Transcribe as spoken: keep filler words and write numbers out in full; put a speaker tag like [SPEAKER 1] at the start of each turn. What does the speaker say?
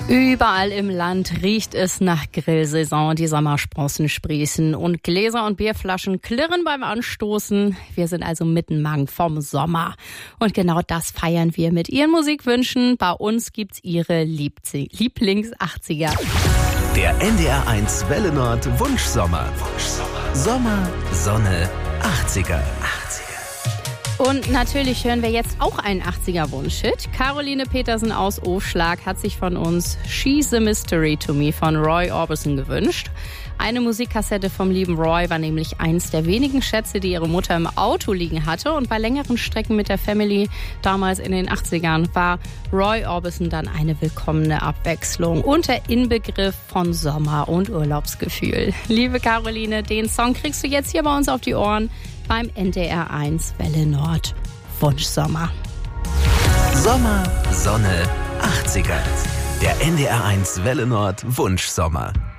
[SPEAKER 1] Überall im Land riecht es nach Grillsaison. Die Sommersprossen sprießen und Gläser und Bierflaschen klirren beim Anstoßen. Wir sind also mittenmang vom Sommer. Und genau das feiern wir mit Ihren Musikwünschen. Bei uns gibt's Ihre Lieblings-achtziger.
[SPEAKER 2] Der N D R eins Welle Nord Wunschsommer. Wunschsommer. Sommer, Sonne, achtziger.
[SPEAKER 1] Und natürlich hören wir jetzt auch einen achtziger-Wunsch-Hit. Caroline Petersen aus Aufschlag hat sich von uns She's a Mystery to Me von Roy Orbison gewünscht. Eine Musikkassette vom lieben Roy war nämlich eins der wenigen Schätze, die ihre Mutter im Auto liegen hatte. Und bei längeren Strecken mit der Family, damals in den achtzigern, war Roy Orbison dann eine willkommene Abwechslung und der Inbegriff von Sommer und Urlaubsgefühl. Liebe Caroline, den Song kriegst du jetzt hier bei uns auf die Ohren beim N D R eins Welle Nord Wunschsommer.
[SPEAKER 2] Sommer, Sonne, achtziger. Der N D R eins Welle Nord Wunschsommer.